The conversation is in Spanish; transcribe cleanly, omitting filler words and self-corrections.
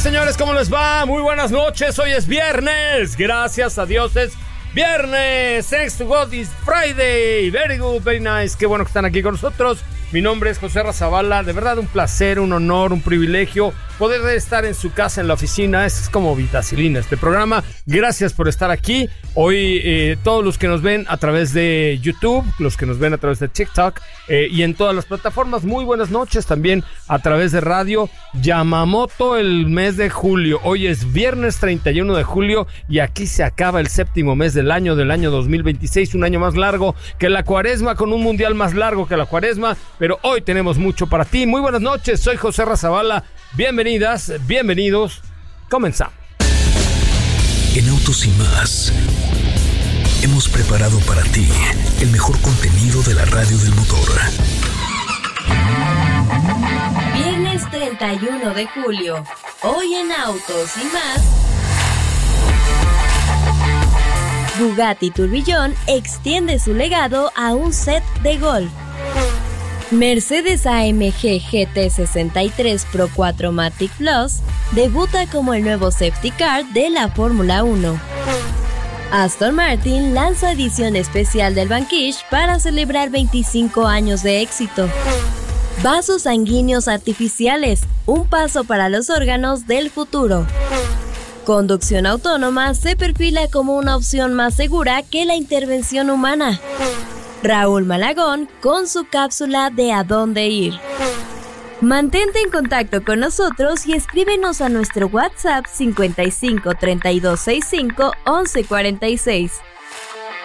Señores, ¿cómo les va? Muy buenas noches, hoy es viernes, gracias a Dios es viernes, thanks to God it's Friday, very good, very nice, qué bueno que están aquí con nosotros. Mi nombre es José Razabala, de verdad un placer, un honor, un privilegio poder estar en su casa, en la oficina. Es como vitacilina este programa. Gracias por estar aquí. Hoy todos los que nos ven a través de YouTube, los que nos ven a través de TikTok y en todas las plataformas, muy buenas noches también a través de radio. Yamamoto el mes de julio. Hoy es viernes 31 de julio y aquí se acaba el séptimo mes del año 2026. Un año más largo que la cuaresma, con un mundial más largo que la cuaresma. Pero hoy tenemos mucho para ti. Muy buenas noches, soy José Razabala. Bienvenidas, bienvenidos. Comenzamos. En Autos y Más hemos preparado para ti el mejor contenido de la radio del motor. Viernes 31 de julio. Hoy en Autos y Más. Bugatti Tourbillon extiende su legado a un set de golf. Mercedes AMG GT63 Pro 4 Matic Plus debuta como el nuevo safety car de la Fórmula 1. Aston Martin lanza edición especial del Vanquish para celebrar 25 años de éxito. Vasos sanguíneos artificiales, un paso para los órganos del futuro. Conducción autónoma se perfila como una opción más segura que la intervención humana. Raúl Malagón con su cápsula de A Dónde Ir. Mantente en contacto con nosotros y escríbenos a nuestro WhatsApp 55 32 65 11 46.